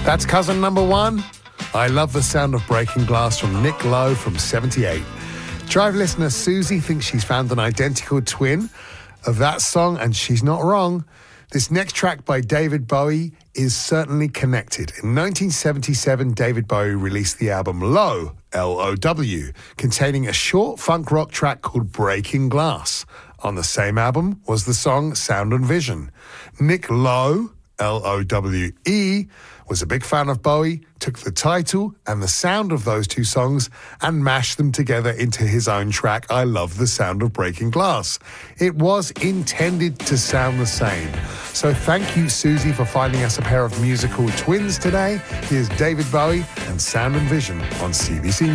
That's cousin number one. I love the sound of breaking glass from Nick Lowe from 78. Drive listener Susie thinks she's found an identical twin of that song, and she's not wrong. This next track by David Bowie is certainly connected. In 1977, David Bowie released the album Low, L-O-W, containing a short funk rock track called Breaking Glass. On the same album was the song Sound and Vision. Nick Lowe, L-O-W-E, was a big fan of Bowie, took the title and the sound of those two songs and mashed them together into his own track, I Love the Sound of Breaking Glass. It was intended to sound the same. So thank you, Susie, for finding us a pair of musical twins today. Here's David Bowie and Sound and Vision on CBC